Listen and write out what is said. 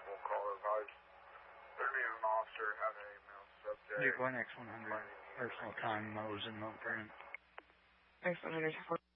We'll call advice. There being an officer had a male subject. Duke 1X100, personal time, Mo's and Mount Vernon. X100.